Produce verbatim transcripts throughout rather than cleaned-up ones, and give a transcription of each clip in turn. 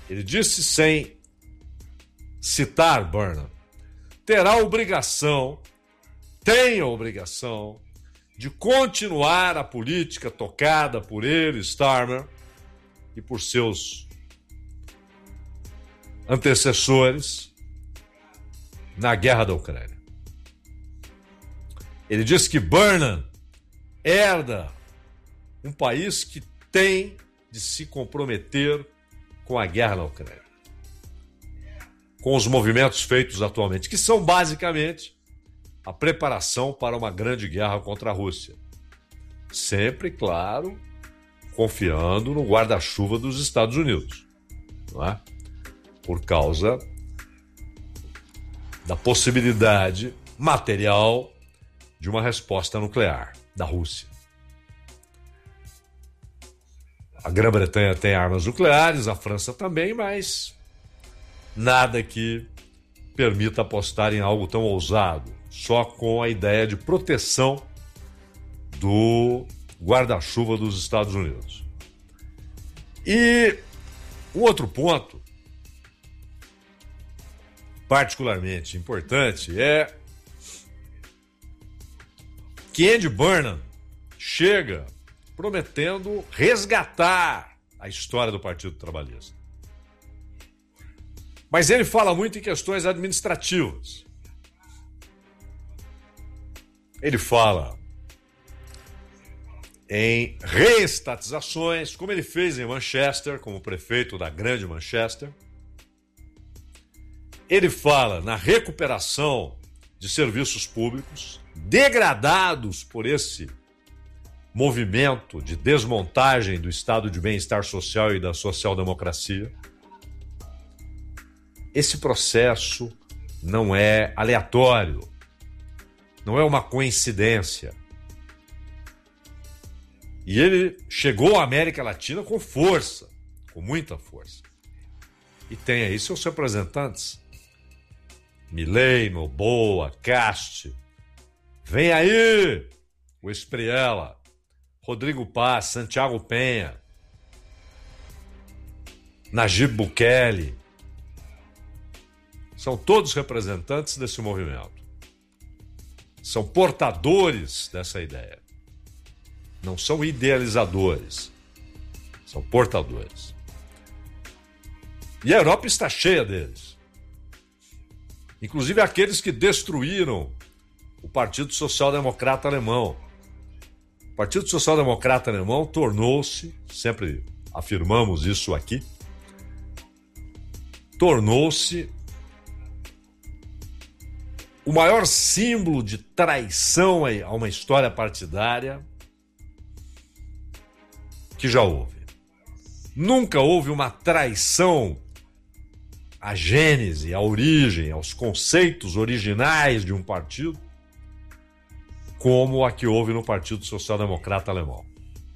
Ele disse, sem citar Burnham, terá a obrigação, tem a obrigação de continuar a política tocada por ele, Starmer, e por seus antecessores na guerra da Ucrânia. Ele disse que Burnham herda um país que tem de se comprometer com a guerra na Ucrânia, com os movimentos feitos atualmente, que são basicamente a preparação para uma grande guerra contra a Rússia. Sempre, claro, confiando no guarda-chuva dos Estados Unidos, não é? Por causa da possibilidade material de uma resposta nuclear da Rússia. A Grã-Bretanha tem armas nucleares, a França também, mas nada que permita apostar em algo tão ousado, só com a ideia de proteção do guarda-chuva dos Estados Unidos. E um outro ponto particularmente importante é que Andy Burnham chega prometendo resgatar a história do Partido Trabalhista. Mas ele fala muito em questões administrativas. Ele fala em reestatizações, como ele fez em Manchester, como prefeito da grande Manchester. Ele fala na recuperação de serviços públicos degradados por esse movimento de desmontagem do estado de bem-estar social e da social-democracia. Esse processo não é aleatório, não é uma coincidência. E ele chegou à América Latina com força, com muita força. E tem aí seus representantes. Milei, Noboa, Cast. Vem aí o Espriella, Rodrigo Paz, Santiago Penha, Nayib Bukele. São todos representantes desse movimento. São portadores dessa ideia. Não são idealizadores. São portadores. E a Europa está cheia deles. Inclusive aqueles que destruíram o Partido Social Democrata Alemão. O Partido Social Democrata Alemão tornou-se, sempre afirmamos isso aqui, tornou-se o maior símbolo de traição a uma história partidária que já houve. Nunca houve uma traição à gênese, à origem, aos conceitos originais de um partido como a que houve no Partido Social Democrata Alemão.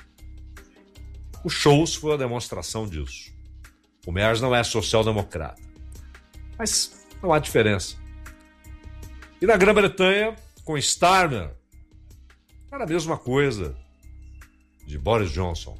O Scholz foi a demonstração disso. O Merz não é social-democrata. Mas não há diferença. E na Grã-Bretanha, com Starmer, era a mesma coisa de Boris Johnson.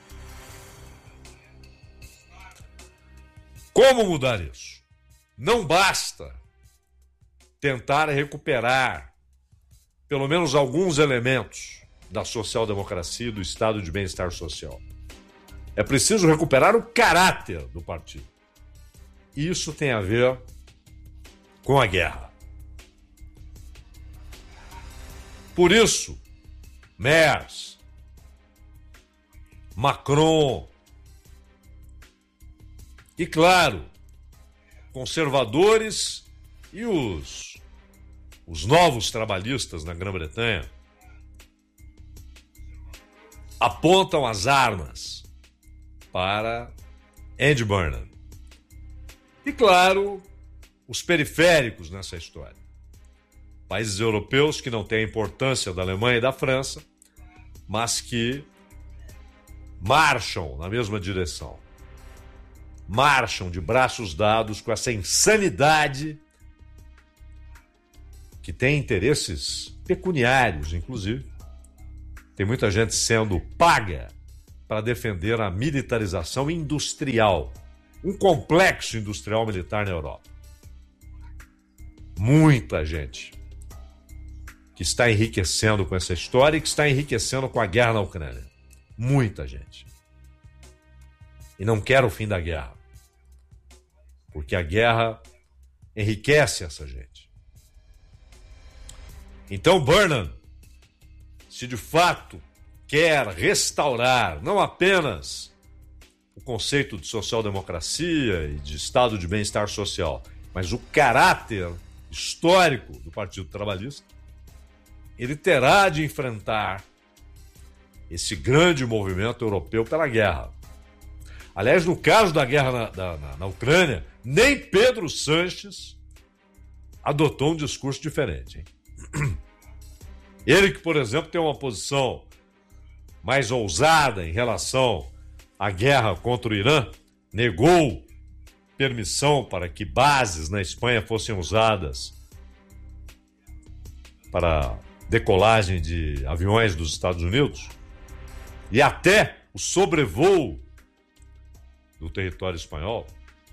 Como mudar isso? Não basta tentar recuperar pelo menos alguns elementos da social-democracia e do estado de bem-estar social. É preciso recuperar o caráter do partido. E isso tem a ver com a guerra. Por isso, Merz, Macron e, claro, conservadores e os, os novos trabalhistas na Grã-Bretanha apontam as armas para Andy Burnham. E, claro, os periféricos nessa história. Países europeus que não têm a importância da Alemanha e da França, mas que marcham na mesma direção. Marcham de braços dados com essa insanidade que tem interesses pecuniários, inclusive. Tem muita gente sendo paga para defender a militarização industrial um complexo industrial militar na Europa. Muita gente que está enriquecendo com essa história e que está enriquecendo com a guerra na Ucrânia. Muita gente. E não quer o fim da guerra. Porque a guerra enriquece essa gente. Então, Burnham, se de fato quer restaurar não apenas o conceito de social-democracia e de estado de bem-estar social, mas o caráter histórico do Partido Trabalhista, ele terá de enfrentar esse grande movimento europeu pela guerra. Aliás, no caso da guerra na, da, na, na Ucrânia, nem Pedro Sanches adotou um discurso diferente, hein? Ele que, por exemplo, tem uma posição mais ousada em relação à guerra contra o Irã, negou permissão para que bases na Espanha fossem usadas para decolagem de aviões dos Estados Unidos e até o sobrevoo do território espanhol.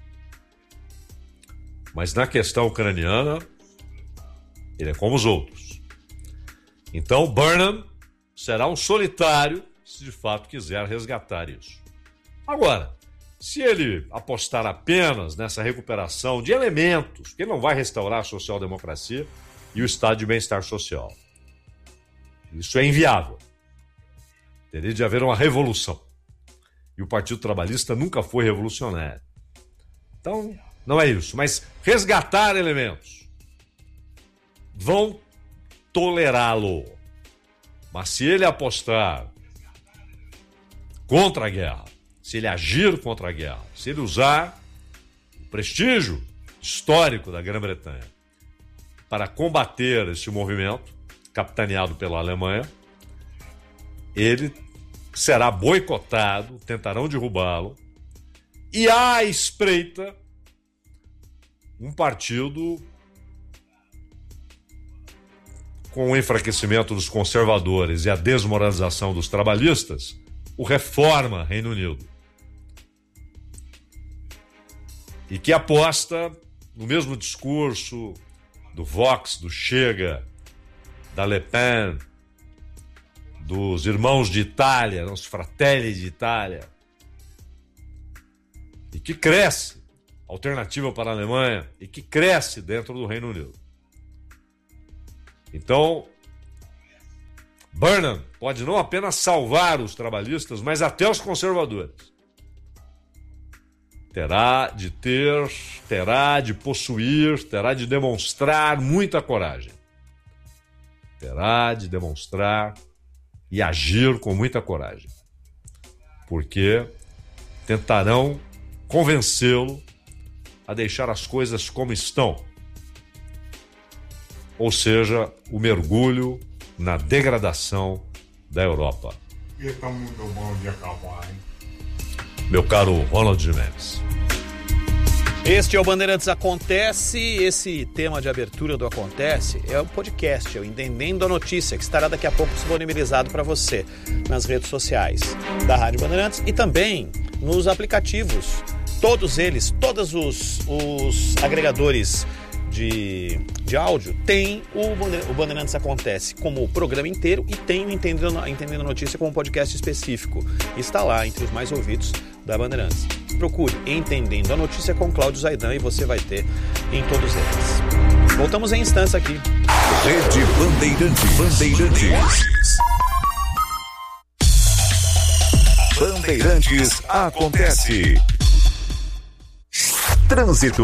Mas na questão ucraniana, ele é como os outros. Então, Burnham será um solitário se de fato quiser resgatar isso. Agora, se ele apostar apenas nessa recuperação de elementos, porque ele não vai restaurar a social-democracia e o estado de bem-estar social. Isso é inviável. Teria de haver uma revolução. E o Partido Trabalhista nunca foi revolucionário. Então, não é isso. Mas resgatar elementos. Vão tolerá-lo. Mas se ele apostar contra a guerra, se ele agir contra a guerra, se ele usar o prestígio histórico da Grã-Bretanha para combater esse movimento, capitaneado pela Alemanha, ele será boicotado, tentarão derrubá-lo, e à espreita um partido com o enfraquecimento dos conservadores e a desmoralização dos trabalhistas, o Reforma Reino Unido. E que aposta no mesmo discurso do Vox, do Chega, da Le Pen, dos irmãos de Itália, os Fratelli de Itália, e que cresce, alternativa para a Alemanha, e que cresce dentro do Reino Unido. Então, Burnham pode não apenas salvar os trabalhistas, mas até os conservadores. Terá de ter, terá de possuir, terá de demonstrar muita coragem. Terá de demonstrar e agir com muita coragem. Porque tentarão convencê-lo a deixar as coisas como estão. Ou seja, o mergulho na degradação da Europa. E tá muito bom de acabar, hein? Meu caro Ronald Gimenez. Este é o Bandeirantes Acontece. Esse tema de abertura do Acontece é o podcast, é o Entendendo a Notícia, que estará daqui a pouco disponibilizado para você nas redes sociais da Rádio Bandeirantes e também nos aplicativos. Todos eles, todos os, os agregadores de, de áudio tem o, o Bandeirantes Acontece como programa inteiro e tem o Entendendo, Entendendo a Notícia como podcast específico. Está lá entre os mais ouvidos da Bandeirantes. Procure Entendendo a Notícia com Cláudio Zaidan e você vai ter em todos eles. Voltamos em instância aqui. Rede Bandeirantes. Bandeirantes. Bandeirantes Acontece. Trânsito.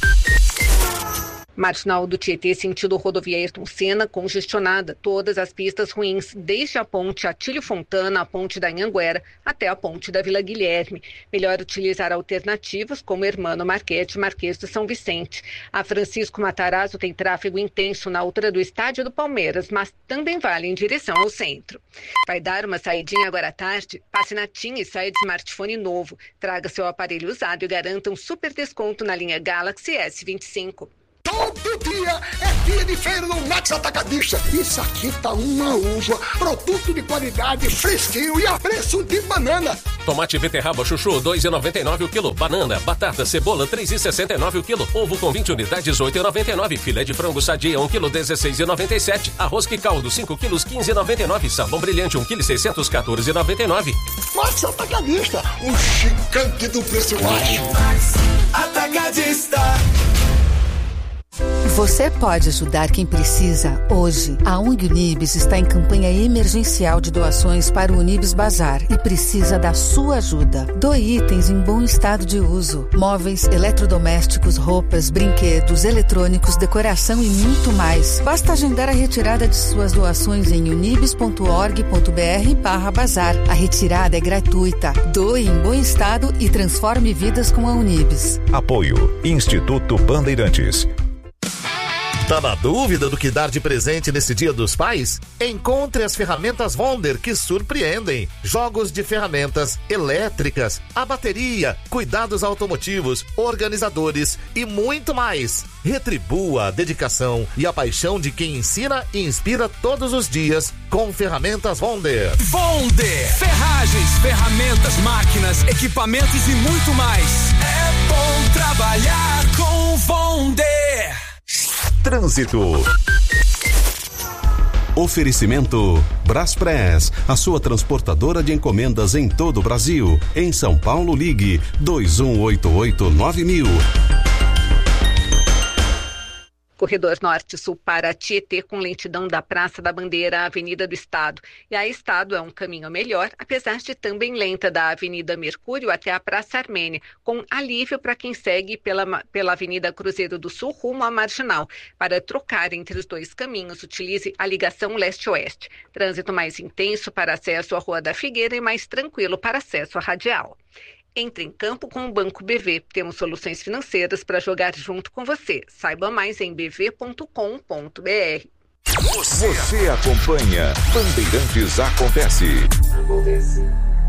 Marginal do Tietê, sentido rodovia Ayrton Senna, congestionada. Todas as pistas ruins, desde a ponte Atílio Fontana, a ponte da Anhanguera, até a ponte da Vila Guilherme. Melhor utilizar alternativas como Hermano Marquete e Marquês do São Vicente. A Francisco Matarazzo tem tráfego intenso na altura do estádio do Palmeiras, mas também vale em direção ao centro. Vai dar uma saidinha agora à tarde? Passe na TIM e saia de smartphone novo. Traga seu aparelho usado e garanta um super desconto na linha Galaxy S vinte e cinco. Todo dia é dia de feira no Max Atacadista. Isso aqui tá uma uva, produto de qualidade, fresquinho e a preço de banana. Tomate beterraba chuchu, dois reais e noventa e nove centavos o quilo. Banana, batata, cebola, três reais e sessenta e nove centavos o quilo. Ovo com vinte unidades, oito reais e noventa e nove centavos. Filé de frango sadia, um quilo, dezesseis reais e noventa e sete centavos. Arroz que caldo, cinco quilos, quinze reais e noventa e nove centavos. Sabão brilhante, um quilo, seiscentos, quatorze reais e noventa e nove centavos. Max Atacadista, o gigante do preço baixo. Max Atacadista. Você pode ajudar quem precisa hoje. A O N G Unibis está em campanha emergencial de doações para o Unibis Bazar e precisa da sua ajuda. Doe itens em bom estado de uso. Móveis, eletrodomésticos, roupas, brinquedos, eletrônicos, decoração e muito mais. Basta agendar a retirada de suas doações em unibis ponto org ponto br barra bazar. A retirada é gratuita. Doe em bom estado e transforme vidas com a Unibis. Apoio Instituto Bandeirantes. Tá na dúvida do que dar de presente nesse Dia dos Pais? Encontre as ferramentas Wonder que surpreendem. Jogos de ferramentas elétricas, a bateria, cuidados automotivos, organizadores e muito mais. Retribua a dedicação e a paixão de quem ensina e inspira todos os dias com ferramentas Wonder. Wonder! Ferragens, ferramentas, máquinas, equipamentos e muito mais. É bom trabalhar com Wonder! Trânsito. Oferecimento Braspress, a sua transportadora de encomendas em todo o Brasil. Em São Paulo, ligue dois um oito oito nove mil. Corredor Norte-Sul para Tietê com lentidão da Praça da Bandeira à Avenida do Estado. E a Estado é um caminho melhor, apesar de também lenta da Avenida Mercúrio até a Praça Armênia, com alívio para quem segue pela, pela Avenida Cruzeiro do Sul rumo à Marginal. Para trocar entre os dois caminhos, utilize a ligação leste-oeste. Trânsito mais intenso para acesso à Rua da Figueira e mais tranquilo para acesso à Radial. Entre em campo com o Banco B V. Temos soluções financeiras para jogar junto com você. Saiba mais em b v ponto com ponto b r. Você, você acompanha Bandeirantes Acontece. Acontece.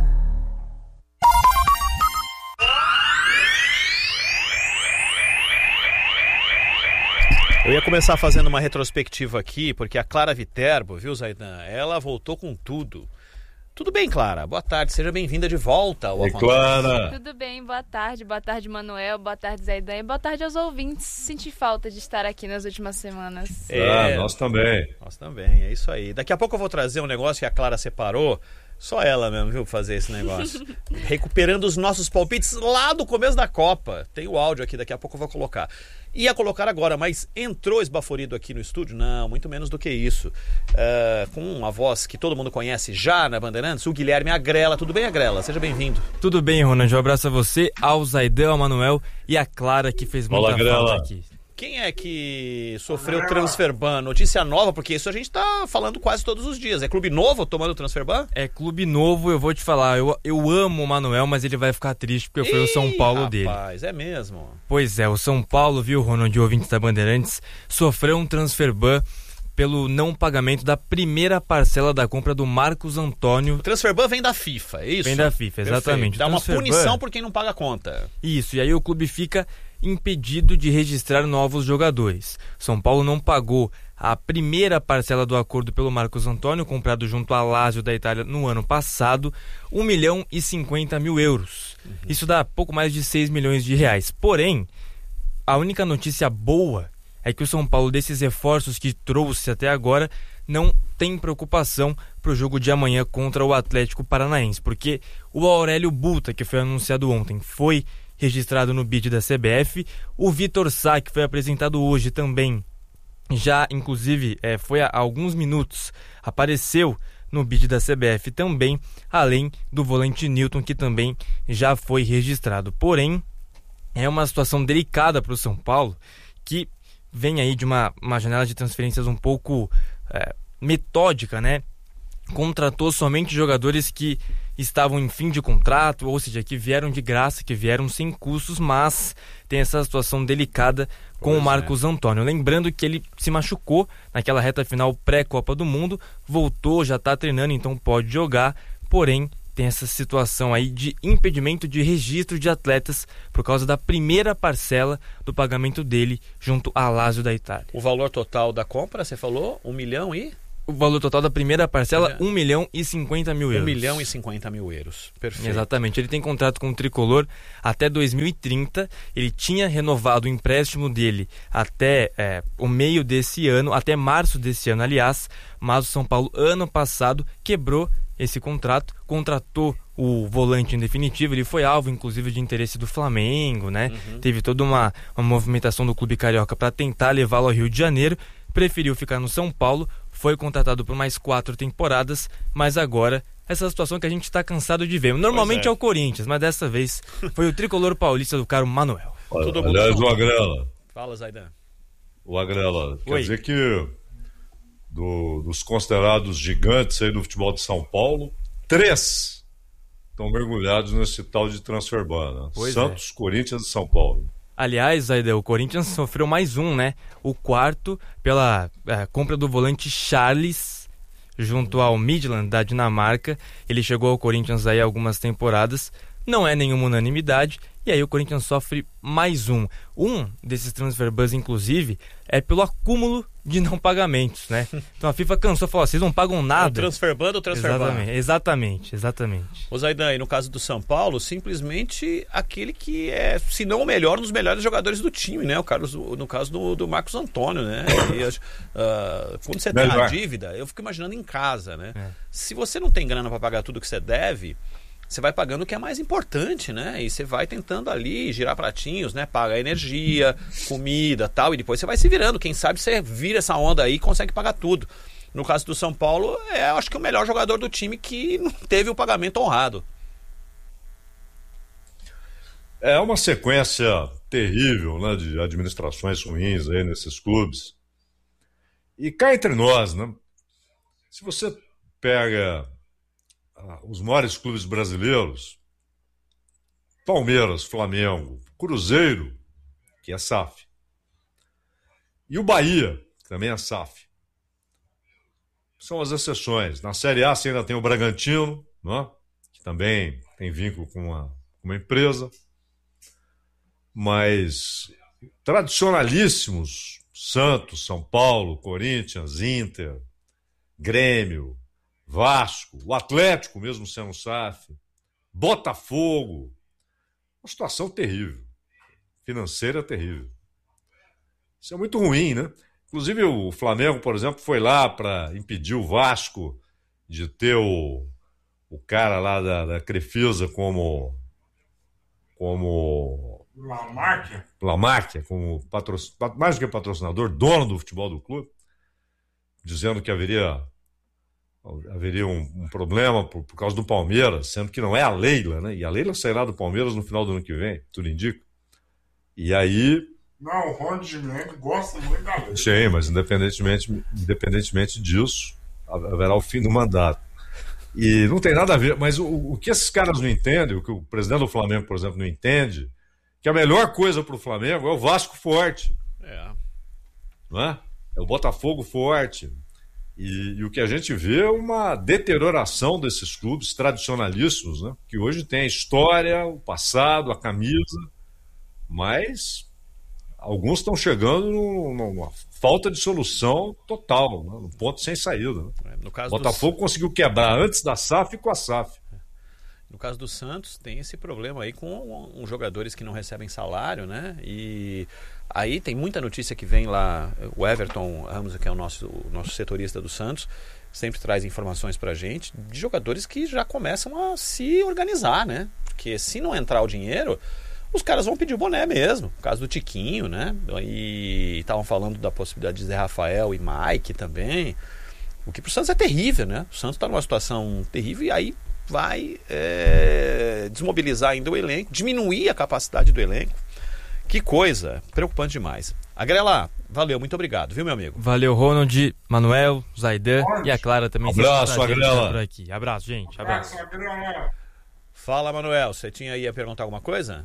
Eu ia começar fazendo uma retrospectiva aqui, porque a Clara Viterbo, viu, Zaidan? Ela voltou com tudo. Tudo bem, Clara? Boa tarde, seja bem-vinda de volta ao Acontece. Clara. Tudo bem, boa tarde, boa tarde, Manuel, boa tarde, Zaidan, e boa tarde aos ouvintes. Senti falta de estar aqui nas últimas semanas. É, ah, nós também. Nós também, é isso aí. Daqui a pouco eu vou trazer um negócio que a Clara separou, só ela mesmo, viu, fazer esse negócio. Recuperando os nossos palpites lá do começo da Copa. Tem o áudio aqui, daqui a pouco eu vou colocar. Ia colocar agora, mas entrou esbaforido aqui no estúdio? Não, muito menos do que isso. Uh, com uma voz que todo mundo conhece já na Bandeirantes, o Guilherme Agrela. Tudo bem, Agrela? Seja bem-vindo. Tudo bem, Ronald. Um abraço a você, ao Zaidan, ao Manuel e a Clara, que fez muita Olá, falta aqui. Quem é que sofreu transfer ban? Notícia nova, porque isso a gente tá falando quase todos os dias. É clube novo tomando transfer ban? É clube novo, eu vou te falar. Eu, eu amo o Manuel, mas ele vai ficar triste porque foi Ih, o São Paulo rapaz, dele. Rapaz, é mesmo? Pois é, o São Paulo, viu, Ronald, ouvintes da Bandeirantes, sofreu um transfer ban pelo não pagamento da primeira parcela da compra do Marcos Antônio. O transfer ban vem da FIFA, é isso? Vem da FIFA, exatamente. Dá uma punição por quem não paga a conta. Isso, e aí o clube fica impedido de registrar novos jogadores. São Paulo não pagou a primeira parcela do acordo pelo Marcos Antônio, comprado junto à Lazio da Itália no ano passado, um milhão e cinquenta mil euros. Uhum. Isso dá pouco mais de seis milhões de reais. Porém, a única notícia boa é que o São Paulo, desses reforços que trouxe até agora, não tem preocupação para o jogo de amanhã contra o Atlético Paranaense, porque o Aurélio Buta, que foi anunciado ontem, foi registrado no bid da C B F. O Vitor Sá, que foi apresentado hoje também, já inclusive é, foi há alguns minutos, apareceu no bid da C B F também, além do volante Newton, que também já foi registrado. Porém, é uma situação delicada para o São Paulo, que vem aí de uma, uma janela de transferências um pouco é, metódica, né? Contratou somente jogadores que estavam em fim de contrato, ou seja, que vieram de graça, que vieram sem custos, mas tem essa situação delicada com pois o Marcos é. Antônio. Lembrando que ele se machucou naquela reta final pré-Copa do Mundo, voltou, já está treinando, então pode jogar, porém tem essa situação aí de impedimento de registro de atletas por causa da primeira parcela do pagamento dele junto à Lazio da Itália. O valor total da compra, você falou? Um milhão e... O valor total da primeira parcela, um milhão e cinquenta mil euros. Um milhão e cinquenta mil euros. Perfeito. Exatamente. Ele tem contrato com o Tricolor até dois mil e trinta. Ele tinha renovado o empréstimo dele até é, o meio desse ano, até março desse ano, aliás. Mas o São Paulo, ano passado, quebrou esse contrato, contratou o volante em definitivo. Ele foi alvo, inclusive, de interesse do Flamengo, né? Uhum. Teve toda uma, uma movimentação do clube carioca para tentar levá-lo ao Rio de Janeiro. Preferiu ficar no São Paulo. Foi contratado por mais quatro temporadas, mas agora essa situação que a gente está cansado de ver. Normalmente é. é o Corinthians, mas dessa vez foi o tricolor paulista do caro Manuel. Olha, aliás, o Agrela. Fala, Zaidan. O Agrela, quer Oi. dizer que do, dos considerados gigantes aí do futebol de São Paulo, três estão mergulhados nesse tal de transfer-ban, né? Santos, é. Corinthians e São Paulo. Aliás, Aida, o Corinthians sofreu mais um, né? O quarto pela é, compra do volante Charles junto ao Midland da Dinamarca. Ele chegou ao Corinthians aí há algumas temporadas. Não é nenhuma unanimidade. E aí o Corinthians sofre mais um. Um desses transfer bans, inclusive, é pelo acúmulo de não pagamentos, né? Então a FIFA cansou e falou, vocês não pagam nada. É o transfer ban do transfer exatamente, ban. Exatamente, exatamente. O Zaidan, e no caso do São Paulo, simplesmente aquele que é, se não o melhor, um dos melhores jogadores do time, né? O Carlos, no caso do, do Marcos Antônio, né? E, uh, quando você tem a dívida, eu fico imaginando em casa, né? É. Se você não tem grana para pagar tudo que você deve, você vai pagando o que é mais importante, né? E você vai tentando ali girar pratinhos, né? Paga energia, comida, tal, e depois você vai se virando. Quem sabe você vira essa onda aí e consegue pagar tudo. No caso do São Paulo, é, acho que o melhor jogador do time que não teve o pagamento honrado. É uma sequência terrível, né, de administrações ruins aí nesses clubes. E cá entre nós, né? Se você pega os maiores clubes brasileiros, Palmeiras, Flamengo, Cruzeiro, que é S A F, e o Bahia, que também é S A F, são as exceções. Na Série A você ainda tem o Bragantino, né, que também tem vínculo com uma, uma empresa, mas tradicionalíssimos, Santos, São Paulo, Corinthians, Inter, Grêmio, Vasco, o Atlético, mesmo sendo S A F, Botafogo. Uma situação terrível. Financeira terrível. Isso é muito ruim, né? Inclusive o Flamengo, por exemplo, foi lá para impedir o Vasco de ter o, o cara lá da, da Crefisa como... como... Lamarquia. Lamarquia, como patroc... mais do que patrocinador, dono do futebol do clube, dizendo que haveria... haveria um, um problema por, por causa do Palmeiras, sendo que não é a Leila, né? E a Leila sairá do Palmeiras no final do ano que vem, tudo indica. E aí... Não, o Ron de Mendes gosta muito da Leila. Sim, mas independentemente, independentemente disso, haverá o fim do mandato. E não tem nada a ver, mas o, o que esses caras não entendem, o que o presidente do Flamengo, por exemplo, não entende, que a melhor coisa para o Flamengo é o Vasco forte. É. Não é? É o Botafogo forte. E, e o que a gente vê é uma deterioração desses clubes tradicionalíssimos, né? Que hoje tem a história, o passado, a camisa, mas alguns estão chegando numa falta de solução total, né? Num ponto sem saída. Né? No caso o Botafogo dos... conseguiu quebrar antes da S A F e com a S A F. No caso do Santos, tem esse problema aí com um, jogadores que não recebem salário, né? E aí tem muita notícia que vem lá, o Everton Ramos, que é o nosso, o nosso setorista do Santos, sempre traz informações pra gente de jogadores que já começam a se organizar, né? Porque se não entrar o dinheiro, os caras vão pedir o boné mesmo. No caso do Tiquinho, né? E estavam falando da possibilidade de Zé Rafael e Mike também. O que pro Santos é terrível, né? O Santos tá numa situação terrível e aí vai é, desmobilizar ainda o elenco, diminuir a capacidade do elenco. Que coisa, preocupante demais. Agrela, valeu, muito obrigado, viu, meu amigo? Valeu, Ronald, Manuel, Zaidan e a Clara também. Abraço, Agrela. Por aqui. Abraço, gente. Abraço. Fala, Manuel, você tinha aí a perguntar alguma coisa?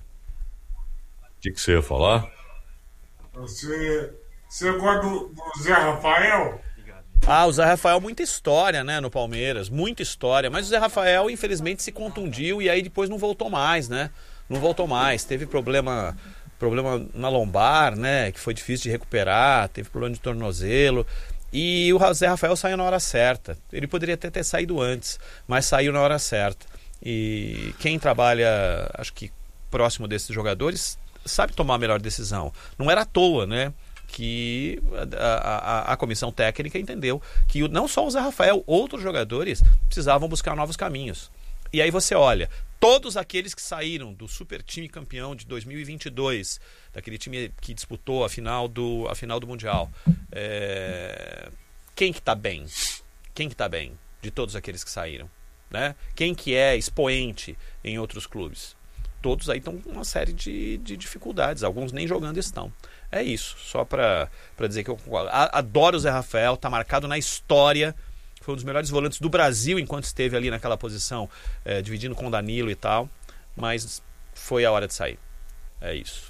O que, que você ia falar? Você, você gosta do, do Zé Rafael? Ah, o Zé Rafael, muita história, né, no Palmeiras, muita história, mas o Zé Rafael, infelizmente, se contundiu e aí depois não voltou mais, né? Não voltou mais, teve problema, problema na lombar, né, que foi difícil de recuperar, teve problema de tornozelo, e o Zé Rafael saiu na hora certa. Ele poderia até ter saído antes, mas saiu na hora certa. E quem trabalha, acho que próximo desses jogadores, sabe tomar a melhor decisão. Não era à toa, né, que a, a, a comissão técnica entendeu que não só o Zé Rafael, outros jogadores precisavam buscar novos caminhos. E aí você olha, todos aqueles que saíram do super time campeão de dois mil e vinte e dois, daquele time que disputou a final do, a final do Mundial, é... quem que tá bem? Quem que tá bem de todos aqueles que saíram? Né? Quem que é expoente em outros clubes? Todos aí estão com uma série de, de dificuldades, alguns nem jogando estão. É isso, só para dizer que eu adoro o Zé Rafael, tá marcado na história, foi um dos melhores volantes do Brasil enquanto esteve ali naquela posição, é, dividindo com o Danilo e tal, mas foi a hora de sair. É isso.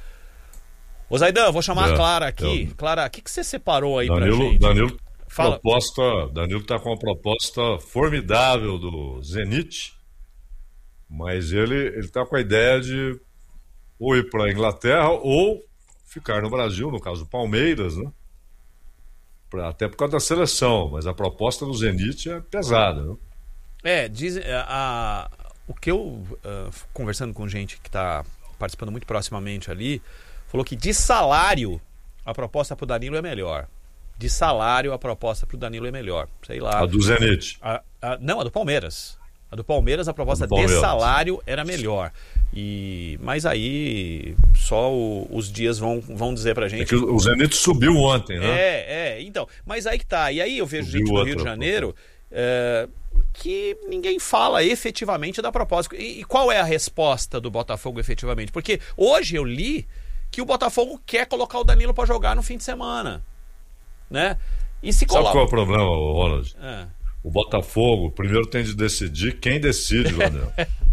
Ô Zaidan, vou chamar é, a Clara aqui. Eu... Clara, o que, que você separou aí Danilo, pra gente? Danilo, Fala. proposta, Danilo tá com uma proposta formidável do Zenit, mas ele, ele tá com a ideia de ou ir para a Inglaterra ou ficar no Brasil, no caso do Palmeiras, né? Pra, até por causa da seleção, mas a proposta do Zenit é pesada, né? É, diz, a, a, o que eu, uh, conversando com gente que está participando muito proximamente ali, falou que de salário a proposta para o Danilo é melhor. De salário a proposta para o Danilo é melhor. Sei lá. A do Zenit? A, a, não, a do Palmeiras. A do Palmeiras, a proposta do Palmeiras. de salário era melhor. E, mas aí só o, os dias vão, vão dizer pra gente. É que o Zenit subiu ontem, né? É, é, então. Mas aí que tá. E aí eu vejo subiu gente do Rio de Janeiro é, que ninguém fala efetivamente da proposta. E, e qual é a resposta do Botafogo efetivamente? Porque hoje eu li que o Botafogo quer colocar o Danilo pra jogar no fim de semana. Né? E se Sabe qual é o problema, Ronald? É. O Botafogo primeiro tem de decidir quem decide lá dentro.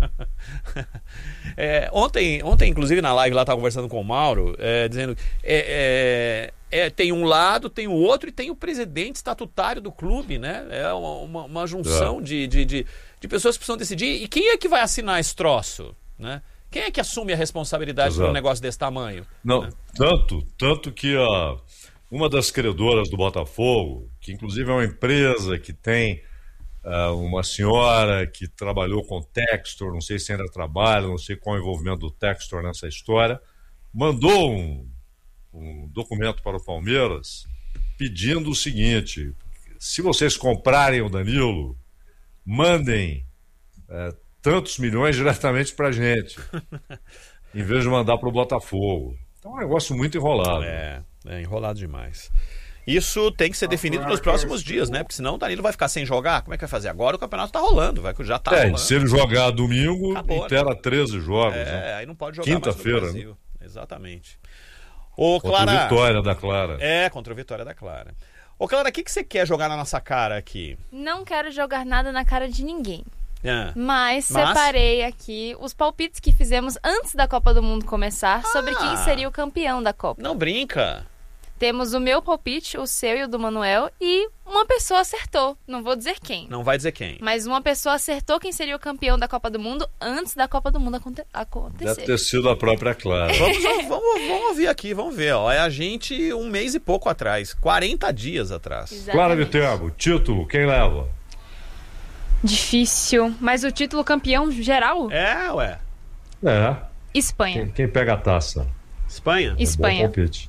é, ontem, ontem, inclusive, na live lá, estava conversando com o Mauro, é, dizendo é, é, é, tem um lado, tem o outro e tem o presidente estatutário do clube, né? É uma, uma, uma junção é. de, de, de, de pessoas que precisam decidir. E quem é que vai assinar esse troço? Né? Quem é que assume a responsabilidade Exato. por um negócio desse tamanho? Não, né? tanto, tanto que a... Uma das credoras do Botafogo, que inclusive é uma empresa que tem uh, uma senhora que trabalhou com o Textor, não sei se ainda trabalha, não sei qual é o envolvimento do Textor nessa história, mandou um, um documento para o Palmeiras pedindo o seguinte: se vocês comprarem o Danilo, mandem uh, tantos milhões diretamente para a gente, em vez de mandar para o Botafogo. Então é um negócio muito enrolado. É. É enrolado demais. Isso tem que ser definido nos próximos dias, né? Porque senão o Danilo vai ficar sem jogar. Como é que vai fazer? Agora o campeonato tá rolando, vai, já tá é, rolando. Se ele jogar domingo, Acabou, inteira né? treze jogos. É, né? aí não pode jogar Quinta-feira, mais no Brasil. Né? Exatamente. Ô, contra Clara... a Vitória da Clara. É, contra a Vitória da Clara. Ô, Clara, o que, que você quer jogar na nossa cara aqui? Não quero jogar nada na cara de ninguém. É. Mas, Mas separei aqui os palpites que fizemos antes da Copa do Mundo começar ah, sobre quem seria o campeão da Copa. Não brinca. Temos o meu palpite, o seu e o do Manuel, e uma pessoa acertou. Não vou dizer quem. Não vai dizer quem. Mas uma pessoa acertou quem seria o campeão da Copa do Mundo antes da Copa do Mundo aconte acontecer. Deve ter sido a própria Clara. vamos, vamos, vamos ouvir aqui, vamos ver. Ó. É a gente um mês e pouco atrás, quarenta dias atrás. Exatamente. Clara Viterbo, título, quem leva? Difícil. Mas o título campeão geral? É, ué. É. Espanha. Quem, quem pega a taça? Espanha? Espanha. É bom palpite.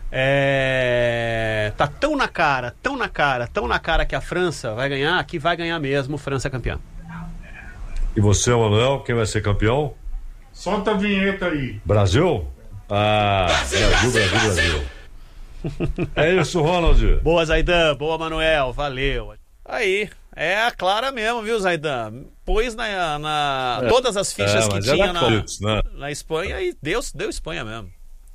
É... Tá tão na cara, tão na cara, tão na cara que a França vai ganhar, que vai ganhar mesmo, França campeã. E você, Manuel, quem vai ser campeão? Solta a vinheta aí. Brasil? Ah, Brasil, Brasil, Brasil. É isso, Ronald. Boa, Zaidan, boa, Manuel, valeu. Aí, é a Clara mesmo, viu, Zaidan? Pôs na, na é, todas as fichas é, que tinha na, Colts, né? na Espanha e deu, deu Espanha mesmo.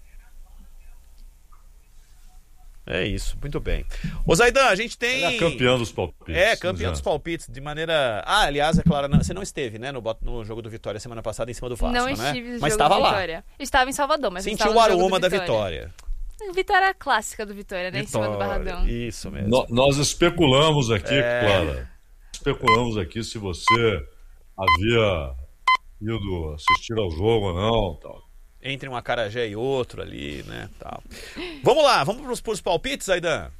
É isso, muito bem. Ô Zaidan, a gente tem... É campeão dos palpites. É, campeão dos palpites, de maneira... Ah, aliás, é claro, não, você não esteve, né, no, no jogo do Vitória semana passada em cima do Vasco, não né? Não estive no mas jogo estava do lá. Vitória. Estava em Salvador, mas sentiu não o estava no aroma jogo da Vitória. vitória. Vitória clássica do Vitória, né? Vitória, em cima do Barradão. Isso mesmo. No, nós especulamos aqui, É. Clara. Especulamos aqui se você havia ido assistir ao jogo ou não. Tal. Entre um acarajé e outro ali, né? Tal. Vamos lá, vamos pros, pros palpites, Aidan?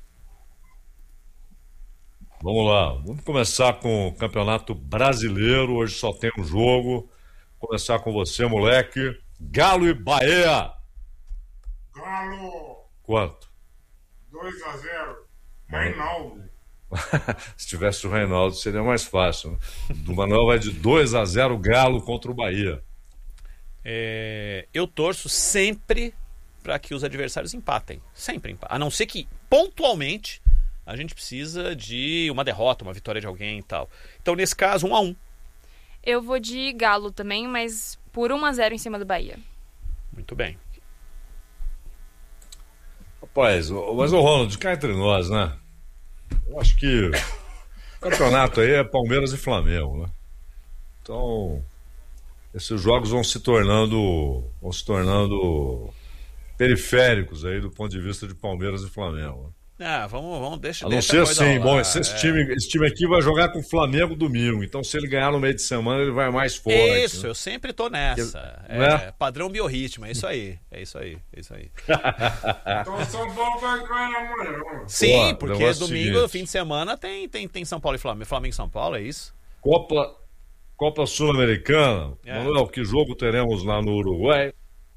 Vamos lá, vamos começar com o Campeonato Brasileiro. Hoje só tem um jogo. Vou começar com você, moleque. Galo e Bahia. Galo, Quanto? dois a zero. Reinaldo. Se tivesse o Reinaldo seria mais fácil, né? Do Manuel vai de dois a zero Galo contra o Bahia. É, eu torço sempre para que os adversários empatem. Sempre empatem. A não ser que, pontualmente, a gente precisa de uma derrota, uma vitória de alguém e tal. Então, nesse caso, um a um. Eu vou de Galo também, mas por um a zero em cima do Bahia. Muito bem. Rapaz, o- mas o Ronald, cá entre nós, né? Eu acho que o campeonato aí é Palmeiras e Flamengo, né? Então, esses jogos vão se tornando vão se tornando periféricos aí do ponto de vista de Palmeiras e Flamengo. Ah, vamos, vamos, deixa A não deixa ser a coisa assim, rolar. bom, esse, esse É. time, esse time aqui vai jogar com o Flamengo domingo, então se ele ganhar no meio de semana ele vai mais forte. Isso, né? eu sempre tô nessa. É, Né? Padrão biorritmo, é isso aí. É isso aí, é isso aí. Então São Paulo vai ganhar amanhã. Sim, Pô, porque negócio domingo, seguinte. fim de semana, tem, tem, tem São Paulo e Flamengo. Flamengo e São Paulo, é isso? Copa, Copa Sul-Americana. É. Manuel, que jogo teremos lá no Uruguai?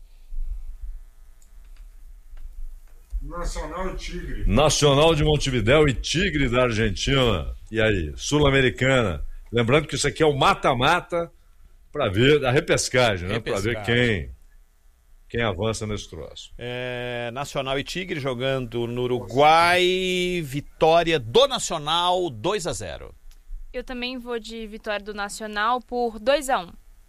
Nacional e Tigre. Nacional de Montevidéu e Tigre da Argentina. E aí, Sul-Americana. Lembrando que isso aqui é o mata-mata para ver a repescagem, né? Para ver Repescagem. quem, quem avança nesse troço. É, Nacional e Tigre jogando no Uruguai. Vitória do Nacional, dois a zero. Eu também vou de vitória do Nacional por dois a um.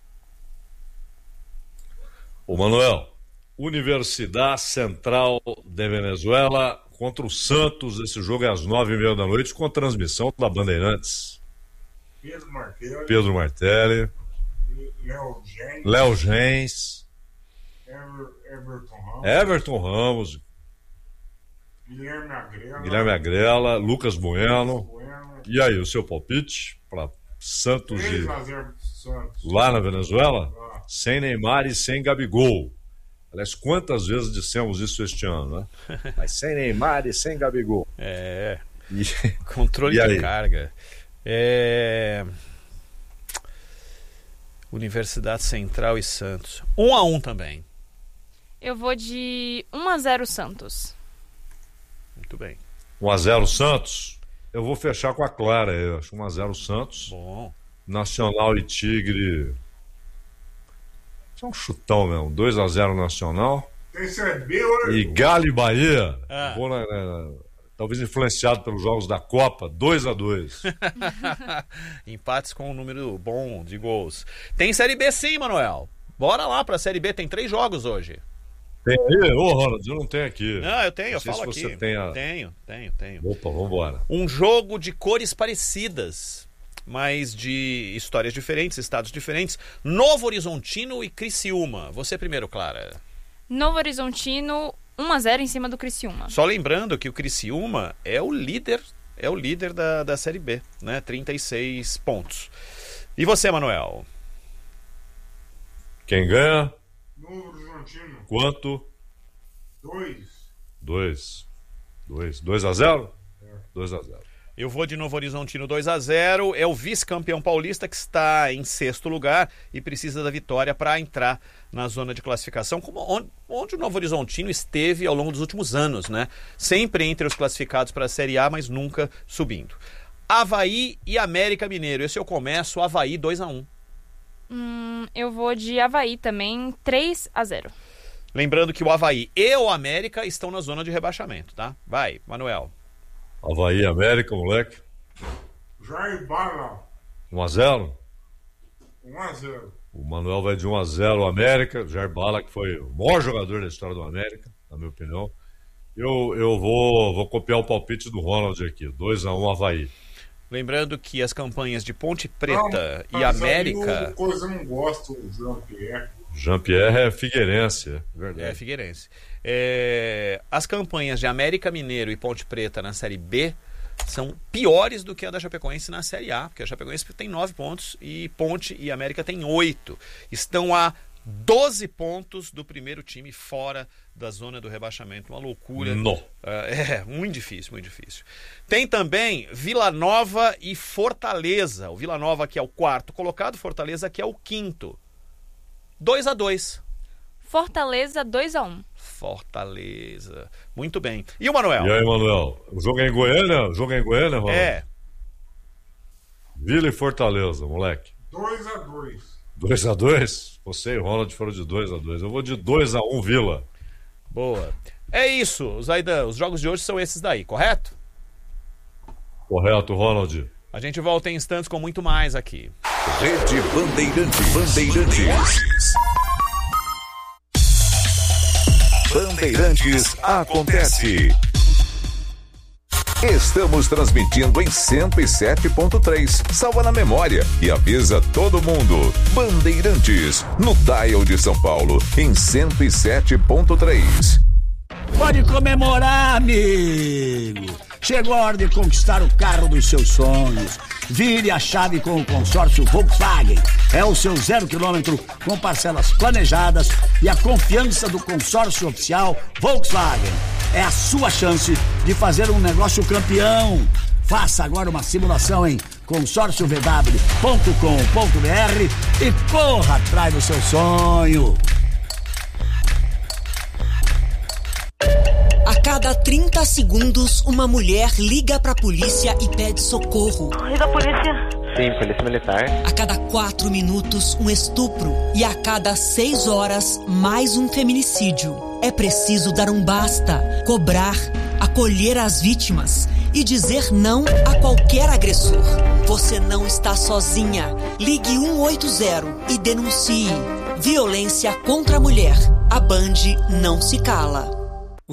Ô Manuel, Universidade Central de Venezuela contra o Santos. Esse jogo é às nove e meia da noite com transmissão da Bandeirantes. Pedro Martelli. Pedro Martelli, Léo Gens. Léo Gens, Ever, Everton Ramos. Everton Ramos, Guilherme Agrela. Guilherme Agrela, Lucas Bueno. Bueno. E aí, o seu palpite para Santos três e a zero Santos. lá na Venezuela? Lá. Sem Neymar e sem Gabigol. Aliás, quantas vezes dissemos isso este ano, né? Mas sem Neymar e sem Gabigol. É. E, Controle E de aí? carga. É... Universidade Central e Santos. Um a um também. Eu vou de um a zero Santos. Muito bem. um a zero Santos. Eu vou fechar com a Clara. Eu acho um a zero Santos. Bom. Nacional e Tigre. Isso é um chutão mesmo. dois a zero Nacional. Tem C B hoje. E Galo e Bahia. Ah. Vou na- na- talvez influenciado pelos jogos da Copa. dois a dois. Empates com um número bom de gols. Tem Série B sim, Manuel. Bora lá pra Série B. Tem três jogos hoje. Tem aí? Ô, Ronald, eu não tenho aqui. Não, eu tenho, eu Não sei falo se aqui. você tem a- Tenho, tenho, tenho. Opa, vambora. Um jogo de cores parecidas, mas de histórias diferentes, estados diferentes. Novo Horizontino e Criciúma. Você primeiro, Clara. Novo Horizontino, um a zero em cima do Criciúma. Só lembrando que o Criciúma é o líder, é o líder da, da Série B, né? trinta e seis pontos. E você, Manuel? Quem ganha? Novo Horizontino. Quanto? Dois. Dois. Dois. Dois a zero? Dois a zero. Eu vou de Novo Horizontino dois a zero. É o vice-campeão paulista que está em sexto lugar e precisa da vitória para entrar na zona de classificação, como onde, onde o Novo Horizontino esteve ao longo dos últimos anos, né? Sempre entre os classificados para a Série A, mas nunca subindo. Avaí e América Mineiro. Esse eu começo, Avaí dois a um. Hum, eu vou de Avaí também, três a zero. Lembrando que o Avaí e o América estão na zona de rebaixamento, tá? Vai, Manuel. Avaí, América, moleque. Jair Bala. um a zero. um a zero. O Manuel vai de um a zero América. Jair Bala, que foi o maior jogador da história do América, na minha opinião. Eu, eu vou, vou copiar o palpite do Ronald aqui. dois a um Avaí. Lembrando que as campanhas de Ponte Preta Não, e mas aí América... o coisa eu não gosto, o Jean Pierre. Jean-Pierre é figueirense, é verdade. É, figueirense. É, as campanhas de América Mineiro e Ponte Preta na Série B são piores do que a da Chapecoense na Série A, porque a Chapecoense tem nove pontos e Ponte e América tem oito. Estão a doze pontos do primeiro time fora da zona do rebaixamento. Uma loucura. Não. É, muito difícil, muito difícil. Tem também Vila Nova e Fortaleza. O Vila Nova que é o quarto colocado, Fortaleza que é o quinto. dois a dois. Fortaleza dois a um. Fortaleza. Muito bem. E o Manuel? E aí, Manuel? O jogo é em Goiânia? O jogo é em Goiânia, Manuel? É. Vila e Fortaleza, moleque. dois a dois. dois a dois? Você e o Ronald foram de dois a dois. Eu vou de dois a um, Vila. Boa. É isso, Zaidan. Os jogos de hoje são esses daí, correto? Correto, Ronald. A gente volta em instantes com muito mais aqui. Rede Bandeirantes. Bandeirantes. Bandeirantes acontece. Estamos transmitindo em cento e sete ponto três. Salva na memória e avisa todo mundo. Bandeirantes, no dial de São Paulo, em cento e sete ponto três. Pode comemorar, amigo. Chegou a hora de conquistar o carro dos seus sonhos. Vire a chave com o consórcio Volkswagen. É o seu zero quilômetro com parcelas planejadas e a confiança do consórcio oficial Volkswagen. É a sua chance de fazer um negócio campeão. Faça agora uma simulação em consórcio v w ponto com ponto b r e corra atrás do seu sonho. A cada trinta segundos, uma mulher liga pra polícia e pede socorro. Liga a polícia. Sim, polícia militar. A cada quatro minutos, um estupro. E a cada seis horas, mais um feminicídio. É preciso dar um basta, cobrar, acolher as vítimas e dizer não a qualquer agressor. Você não está sozinha. Ligue um oito zero e denuncie. Violência contra a mulher. A Band não se cala.